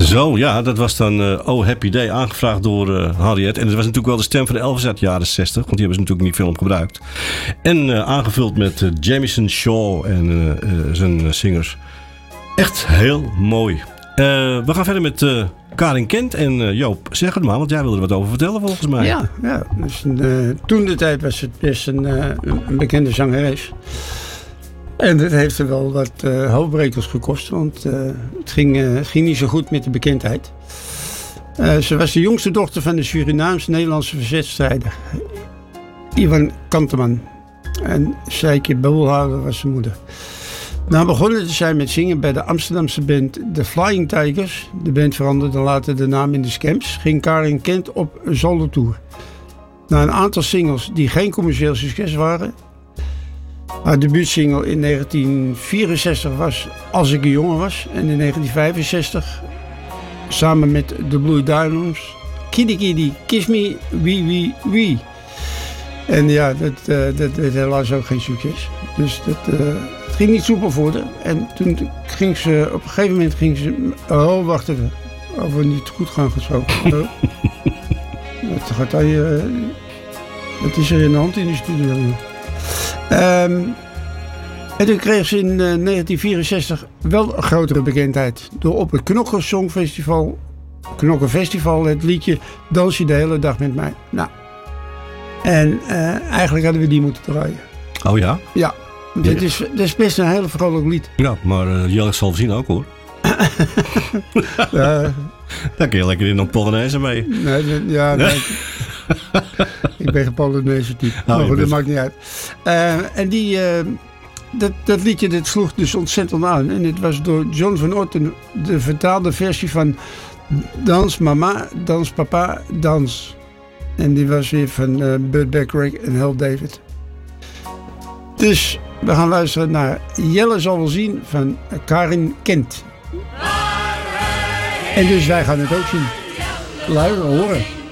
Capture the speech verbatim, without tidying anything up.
Zo, ja, dat was dan uh, Oh Happy Day, aangevraagd door uh, Harriet. En dat was natuurlijk wel de stem van de Elvis uit de jaren zestig. Want die hebben ze natuurlijk niet film gebruikt. En uh, aangevuld met uh, Jamison Shaw en uh, uh, zijn uh, zingers. Echt heel mooi. Uh, we gaan verder met uh, Karin Kent. En uh, Joop, zeg het maar, want jij wilde er wat over vertellen volgens mij. Ja, ja dus, uh, toen de tijd was het best een, uh, een bekende zangeres. En dat heeft er wel wat uh, hoofdbrekers gekost, want uh, het, ging, uh, het ging niet zo goed met de bekendheid. Uh, ze was de jongste dochter van de Surinaams-Nederlandse verzetstrijder Ivan Kanteman. En Sijke Boelhouwer was zijn moeder. Nou begonnen zij met zingen bij de Amsterdamse band The Flying Tigers. De band veranderde later de naam in de Scamps. Ging Karin Kent op een solo-tour. Na een aantal singles die geen commercieel succes waren. Haar debuutsingle in negentien vierenzestig was Als ik een jongen was. En in negentien vijfenzestig samen met de Blue Diamonds Kitty Kitty Kiss Me Wee Wee Wee. En ja, dat, uh, dat werd helaas ook geen succes. Dus dat, uh, het ging niet soepel voor haar. En toen ging ze, op een gegeven moment ging ze... Oh, wacht even. Over niet goed gaan gesproken. Oh. Het gaat al je... Wat is er in de hand in de studio? Um, en toen kreeg ze in uh, negentien vierenzestig wel een grotere bekendheid. Door op het Knokken Songfestival, Knokken Festival, het liedje Dans je de hele dag met mij. Nou, en uh, eigenlijk hadden we die moeten draaien. Oh ja? Ja, dit is, dit is best een heel vrolijk lied. Ja, maar uh, Jelle zal zien ook hoor. uh, Daar kun je lekker in een Polonaise mee. Nee, nee, ja, nee. Ik ben geen Polonaise type. Oh, maar goed, dat maakt niet uit. Uh, en die, uh, dat, dat liedje dat sloeg dus ontzettend aan. En het was door John van Otten de vertaalde versie van Dans Mama, Dans Papa, Dans. En die was weer van uh, Bud Bacharach en Hal David. Dus we gaan luisteren naar Jelle zal wel zien van Karin Kent. En dus wij gaan het ook zien. Luisteren, horen.